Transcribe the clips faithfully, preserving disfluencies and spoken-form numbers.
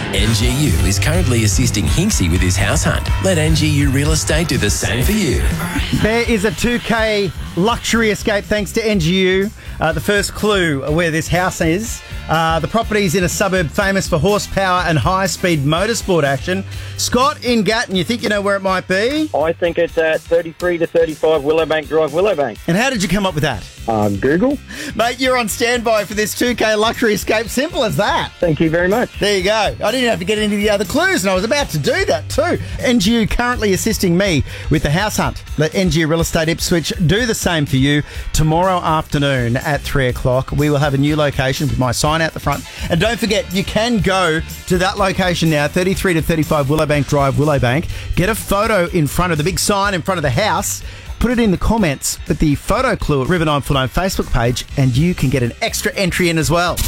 N G U is currently assisting Hinksy with his house hunt. Let N G U Real Estate do the same for you. There is a two K luxury escape thanks to N G U. Uh, the first clue where this house is. Uh, the property is in a suburb famous for horsepower and high-speed motorsport action. Scott in Gatton, you think you know where it might be? I think it's at thirty-three to thirty-five Willowbank Drive, Willowbank. And how did you come up with that? Um, Google. Mate, you're on standby for this two K luxury escape. Simple as that. Thank you very much. There you go. I didn't have to get into the other clues, and I was about to do that too. N G U currently assisting me with the house hunt. Let N G U Real Estate Ipswich do the same for you tomorrow afternoon at three o'clock. We will have a new location with my sign out the front. And don't forget, you can go to that location now, thirty-three to thirty-five Willowbank Drive, Willowbank. Get a photo in front of the big sign in front of the house. Put it in the comments with the photo clue at River nine four nine Facebook page, and you can get an extra entry in as well.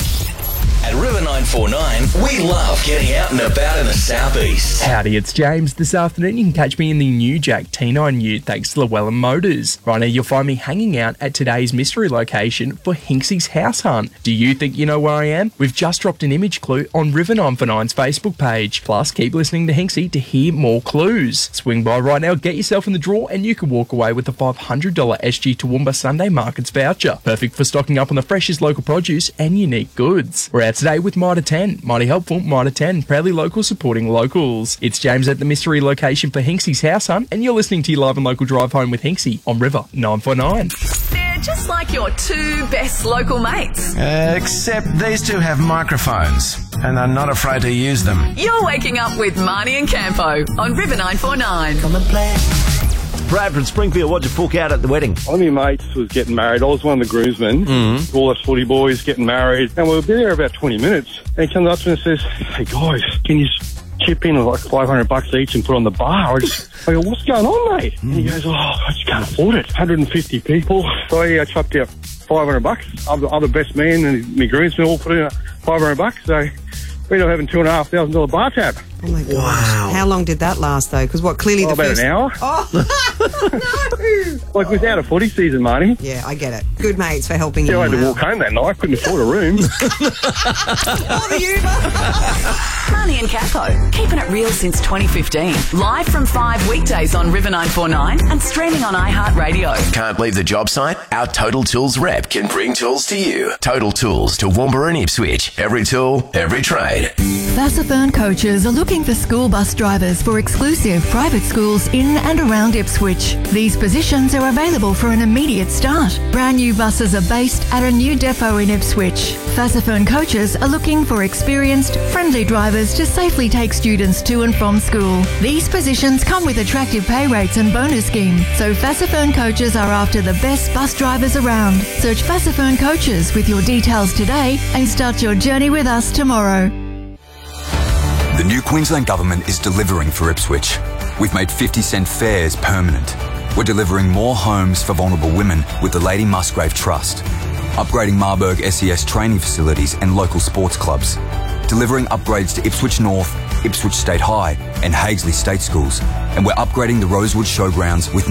At River nine four nine, we love getting out and about in the southeast. Howdy, it's James. This afternoon you can catch me in the new Jack T nine Ute thanks to Llewellyn Motors. Right now you'll find me hanging out at today's mystery location for Hinksy's house hunt. Do you think you know where I am? We've just dropped an image clue on River nine four nine's Facebook page. Plus, keep listening to Hinksy to hear more clues. Swing by right now, get yourself in the draw, and you can walk away with a five hundred dollars S G Toowoomba Sunday Markets voucher. Perfect for stocking up on the freshest local produce and unique goods. We're out today with Mitre ten. Mighty helpful, Mitre ten. Proudly local, supporting locals. It's James at the mystery location for Hinksy's house hunt, and you're listening to your live and local drive home with Hinksy on River nine four nine. They're just like your two best local mates. Uh, except these two have microphones, and are not afraid to use them. You're waking up with Marnie and Campo on River nine four nine. Come and play. Brad from Springfield, what'd you fork out at the wedding? One of my mates was getting married. I was one of the groomsmen. Mm-hmm. All us footy boys getting married. And we were there about twenty minutes. And he comes up to me and says, hey, guys, can you chip in like five hundred bucks each and put on the bar? I, just, I go, what's going on, mate? Mm. And he goes, oh, I just can't afford it. one hundred fifty people. So yeah, I chucked out five hundred bucks. Other, other best man and my groomsmen all put in five hundred bucks. So we ended up having two and a half thousand dollar bar tab. Oh my gosh. Wow. How long did that last though? Because what, clearly Oh, the about first... an hour. Oh, no. Like, it was out of footy season, Marnie. Yeah, I get it. Good mates for helping Yeah, you. I had to out. walk home that night. Couldn't afford a room. Oh, the Uber. Marnie and Capo, keeping it real since twenty fifteen. Live from five weekdays on River nine four nine and streaming on iHeartRadio. Can't leave the job site? Our Total Tools rep can bring tools to you. Total Tools to Toowoomba and Ipswich. Every tool, every trade. Vassafern coaches are looking for school bus drivers for exclusive private schools in and around Ipswich. These positions are available for an immediate start. Brand new buses are based at a new depot in Ipswich. Vassafern coaches are looking for experienced, friendly drivers to safely take students to and from school. These positions come with attractive pay rates and bonus scheme, so Vassafern coaches are after the best bus drivers around. Search Vassafern coaches with your details today and start your journey with us tomorrow. The new Queensland Government is delivering for Ipswich. We've made fifty cent fares permanent. We're delivering more homes for vulnerable women with the Lady Musgrave Trust. Upgrading Marburg S E S training facilities and local sports clubs. Delivering upgrades to Ipswich North, Ipswich State High and Hagesley State Schools. And we're upgrading the Rosewood Showgrounds with